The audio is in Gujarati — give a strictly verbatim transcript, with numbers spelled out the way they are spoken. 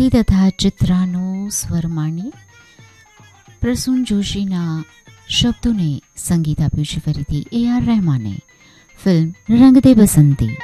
સંગીત તથા ચિત્રાનો સ્વર માણી પ્રસૂન જોશીના શબ્દોને સંગીત આપ્યું છે ફરીથી એ આર રહેમાને. ફિલ્મ રંગ દે બસંતી.